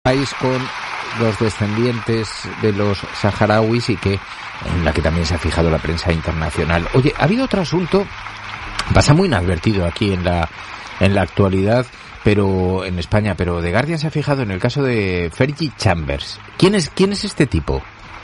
país con los descendientes de los saharauis y en la que también se ha fijado la prensa internacional. Oye, ha habido otro asunto, pasa muy inadvertido aquí en la actualidad, pero en España, pero The Guardian se ha fijado en el caso de Fergie Chambers. ¿Quién es este tipo?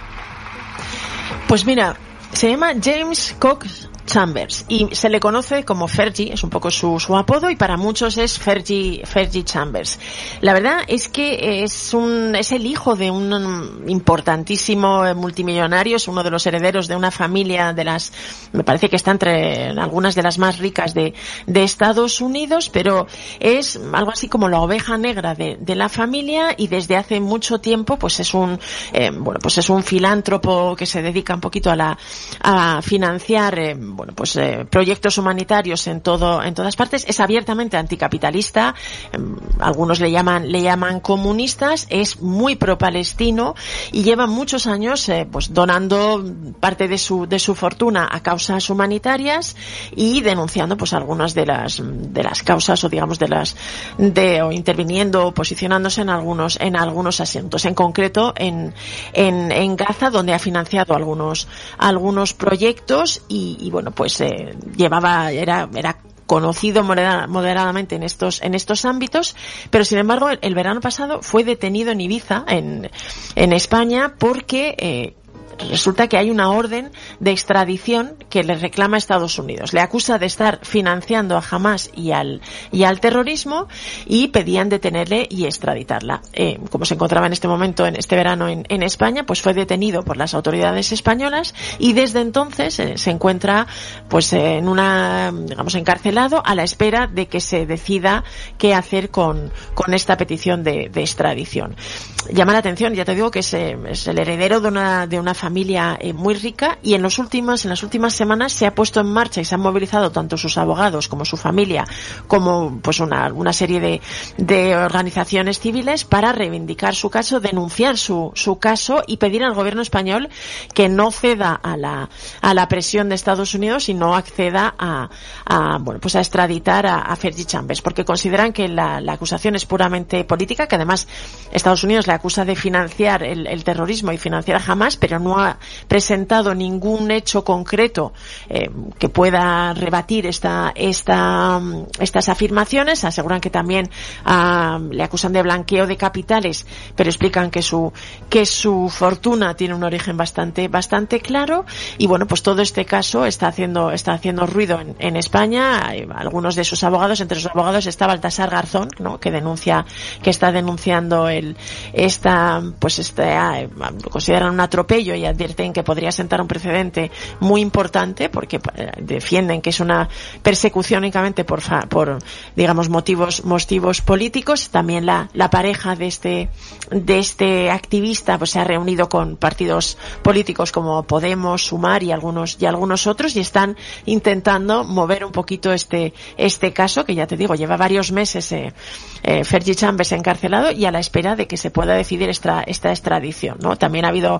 Pues mira, se llama James Cox Chambers y se le conoce como Fergie, es un poco su apodo, y para muchos es Fergie Chambers. La verdad es que es el hijo de un importantísimo multimillonario, es uno de los herederos de una familia me parece que está entre algunas de las más ricas de Estados Unidos, pero es algo así como la oveja negra de la familia, y desde hace mucho tiempo pues es un filántropo que se dedica un poquito a financiar proyectos humanitarios en todas partes. Es abiertamente anticapitalista, algunos le llaman comunistas, es muy pro-palestino y lleva muchos años donando parte de su fortuna a causas humanitarias y denunciando pues algunas de las causas, o digamos o interviniendo o posicionándose en algunos asuntos, en concreto en Gaza, donde ha financiado algunos proyectos y bueno, pues era conocido moderadamente en estos ámbitos, pero sin embargo el verano pasado fue detenido en Ibiza, en España, porque resulta que hay una orden de extradición que le reclama a Estados Unidos. Le acusa de estar financiando a Hamás y al terrorismo, y pedían detenerle y extraditarla. Como se encontraba en este momento, en este verano en España, pues fue detenido por las autoridades españolas y desde entonces se encuentra pues encarcelado a la espera de que se decida qué hacer con esta petición de extradición. Llama la atención, ya te digo, que es el heredero de una familia muy rica, y en las últimas semanas se ha puesto en marcha y se han movilizado tanto sus abogados como su familia, como pues una serie de organizaciones civiles para reivindicar su caso, denunciar su caso y pedir al gobierno español que no ceda a la presión de Estados Unidos y no acceda a extraditar a Fergie Chambers, porque consideran que la acusación es puramente política, que además Estados Unidos le acusa de financiar el terrorismo y financiar a Hamás, pero no ha presentado ningún hecho concreto que pueda rebatir estas afirmaciones. Aseguran que también le acusan de blanqueo de capitales, pero explican que su fortuna tiene un origen bastante claro. Y bueno, pues todo este caso está haciendo ruido en España. Algunos de sus abogados, entre sus abogados está Baltasar Garzón, ¿no?, que está denunciando lo consideran un atropello y advierten que podría sentar un precedente muy importante, porque defienden que es una persecución únicamente por digamos motivos políticos. También la pareja de este activista pues se ha reunido con partidos políticos como Podemos, Sumar y algunos otros, y están intentando mover un poquito este caso, que ya te digo, lleva varios meses Fergie Chambers encarcelado y a la espera de que se pueda decidir esta extradición, ¿no? También ha habido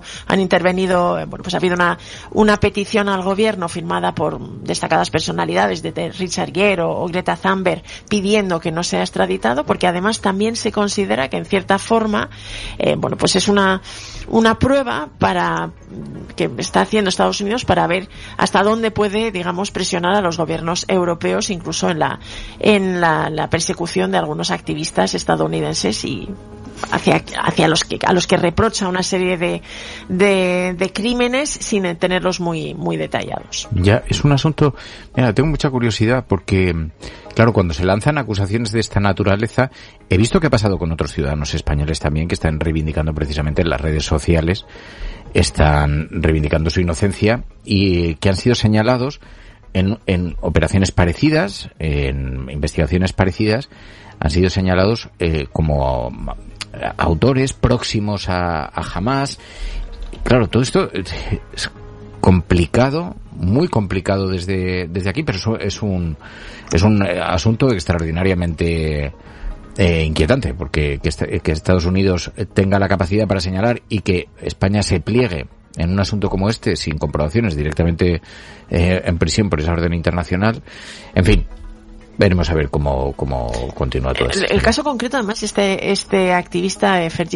una petición al gobierno firmada por destacadas personalidades de Richard Gere o Greta Thunberg pidiendo que no sea extraditado, porque además también se considera que en cierta forma es una prueba que está haciendo Estados Unidos para ver hasta dónde puede, digamos, presionar a los gobiernos europeos, incluso en la persecución de algunos activistas estadounidenses y hacia los que reprocha una serie de crímenes sin tenerlos muy detallados. Ya, es un asunto, mira, tengo mucha curiosidad porque, claro, cuando se lanzan acusaciones de esta naturaleza, he visto que ha pasado con otros ciudadanos españoles también que están reivindicando precisamente en las redes sociales, están reivindicando su inocencia y que han sido señalados en operaciones parecidas, en investigaciones parecidas, han sido señalados como autores próximos a Hamás. Claro, todo esto es complicado, muy complicado desde aquí, pero es un asunto extraordinariamente inquietante, porque que Estados Unidos tenga la capacidad para señalar y que España se pliegue en un asunto como este sin comprobaciones directamente en prisión por esa orden internacional. En fin, veremos a ver cómo continúa todo esto. El caso concreto, además, este activista Fergie